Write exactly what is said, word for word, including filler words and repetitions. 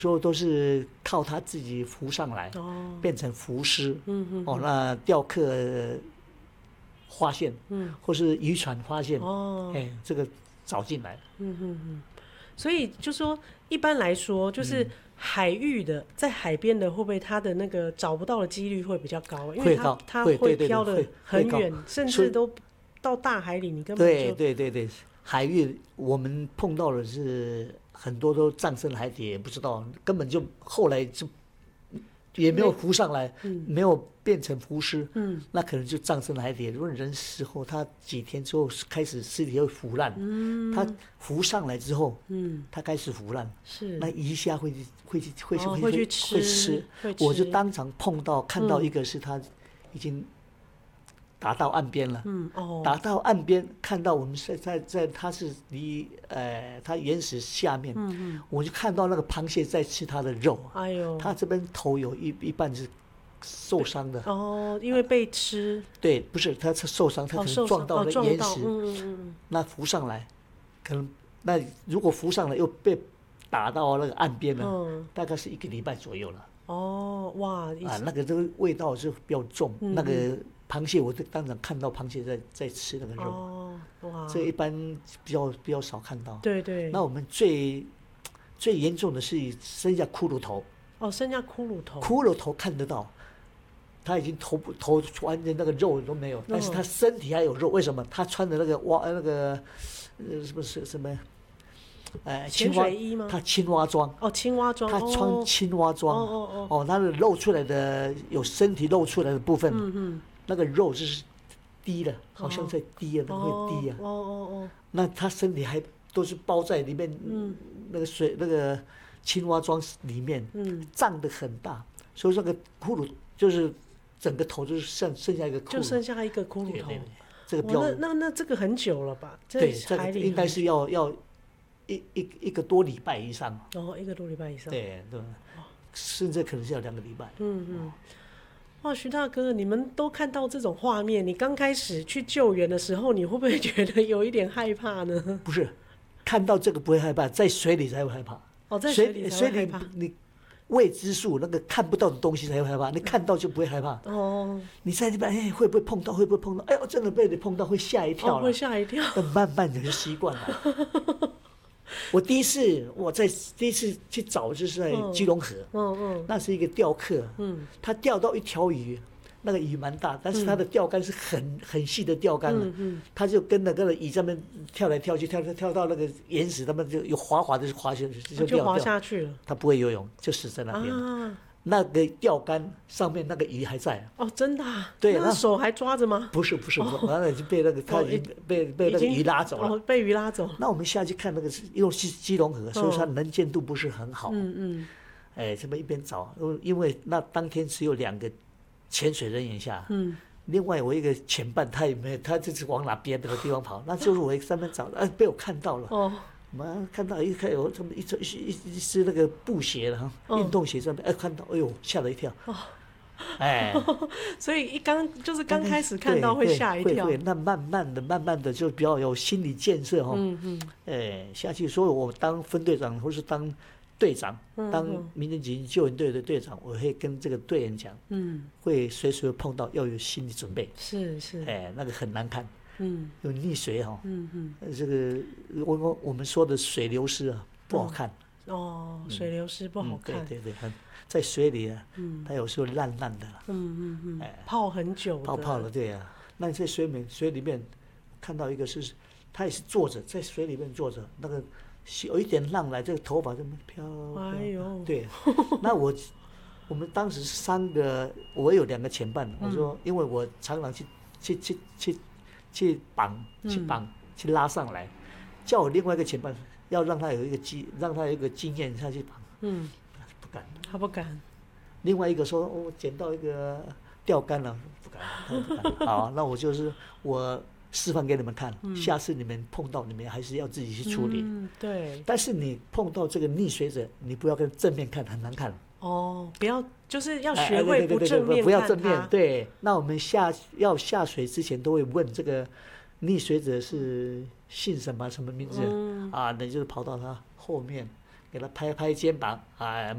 时候都是靠他自己浮上来，哦、变成浮尸。嗯嗯。哦，那钓客发现，嗯，或是渔船发现，哦，哎，这个找进来。 嗯嗯嗯。所以就说，一般来说，就是海域的，嗯、在海边的，会不会它的那个找不到的几率会比较高？因为它它会飘得很远，甚至都到大海里，你根本就对对对对，海域我们碰到的是很多都葬身海底，也不知道，根本就后来就也没有浮上来，嗯、没有变成浮尸，嗯、那可能就葬身海底。如果人死后，他几天之后开始尸体会腐烂，嗯、他浮上来之后，嗯、他开始腐烂，是那鱼虾会会去会去、 哦、会去吃， 会吃，我就当场碰到看到一个是他已经打到岸边了，嗯哦，打到岸边看到我们在在在他是离呃他岩石下面，嗯嗯，我就看到那个螃蟹在吃他的肉，哎呦，他这边头有一一半是受伤的， 哦，因为被吃， 呃、对，不是他受伤，他可能撞到了岩石， 哦嗯嗯嗯， 那浮上来，可能那如果浮上来又被打到那个岸边了，嗯，大概是一个礼拜左右了。 哦，哇， 啊，那个这个味道是比较重，嗯、那个螃蟹我当场看到螃蟹在在吃那个肉，哦，哇，这一般比较比较少看到。 对对。 那我们最最严重的是剩下骷髅头。 哦，剩下骷髅头。 骷髅头看得到，他已经头头完全那个肉都没有，但是他身体还有肉，为什么？他穿的那个蛙那个呃什么是什么？ 呃，潜水衣吗？ 他青蛙装哦，青蛙装， 他穿青蛙装，哦哦哦，哦，他的露出来的有身体露出来的部分，嗯嗯，那个肉就是低的，好像在低啊，那会低啊，哦哦哦，那他身体还都是包在里面，嗯，那个水那个青蛙装里面，嗯，胀得很大，所以那个骷髅就是整个头就是剩剩下一个骷髅， 就剩下一个骷髅头， 这个标， 那那那这个很久了吧？ 对，这个应该是要要。一一一个多礼拜以上， 哦，一个多礼拜以上， 对对，甚至可能是要两个礼拜。 嗯嗯，哇，徐大哥，你们都看到这种画面，你刚开始去救援的时候，你会不会觉得有一点害怕呢？ 不是，看到这个不会害怕，在水里才会害怕。 哦，在水里才会害怕。 水里你未知数那个看不到的东西才会害怕，你看到就不会害怕。哦，你在那边哎会不会碰到？会不会碰到？哎呦，真的被你碰到会吓一跳了， 哦，会吓一跳。 但慢慢的就习惯了。我第一次我在第一次去找就是在基隆河，嗯嗯，那是一个钓客，嗯，他钓到一条鱼，那个鱼蛮大，但是他的钓竿是很很细的钓竿，嗯嗯，他就跟那个鱼上面跳来跳去，跳跳到那个岩石，他们就有滑滑的就滑下去， 就就滑下去了。 他不会游泳，就死在那边。啊，那个钓竿上面那个鱼还在。 哦，真的啊？ 对， 那手还抓着吗？ 不是不是，完了已经被那个他已经被被那个鱼拉走了。 哦，被鱼拉走。 那我们下去看那个是因为是基隆河，所以它能见度不是很好。嗯嗯。哎，这么一边找，因为那当天只有两个潜水人员下。嗯。另外我一个前伴他也没有，他就是往哪边那个地方跑，那就是我上面找，哎，被我看到了。哦。我们看到一看有这么一只一一只那个布鞋了哈，运动鞋上面，哎，看到，哎呦，吓了一跳。哦， 哎，所以一刚就是刚开始看到会吓一跳， 会会，那慢慢的、慢慢的就比较有心理建设哈。嗯嗯。哎，下去，所以我当分队长或是当队长，当民间紧急救援队的队长，我会跟这个队员讲，嗯，会随时碰到，要有心理准备。 是是。 哎，那个很难看。嗯，有溺水哈，嗯嗯，这个我我们说的水流失啊，不好看。 嗯、哦，水流失不好看。 嗯、对对对，很在水里啊，嗯，它有时候烂烂的了。 嗯嗯嗯，哎，泡很久的。 泡泡了，对啊。那你在水面水里面看到一个是，他也是坐着在水里面坐着，那个有一点浪来，这个头发这么飘。哎呦，对，那我我们当时三个，我有两个前伴，我说，因为我常常去去去去。去绑，去绑，嗯、去拉上来，叫我另外一个前伴要让他有一个经，让他有一个经验下去绑。嗯，不敢， 他不敢。 另外一个说，我、哦、捡到一个钓竿了，不敢，他不敢。好，那我就是我示范给你们看，嗯、下次你们碰到你们还是要自己去处理。 嗯，对。 但是你碰到这个溺水者，你不要跟正面看，很难看。 哦，不要，就是要学会不正面看他， 不要正面。对，那我们下要下水之前都会问这个溺水者是姓什么、什么名字、嗯、啊？那就是跑到他后面，给他拍拍肩膀，啊。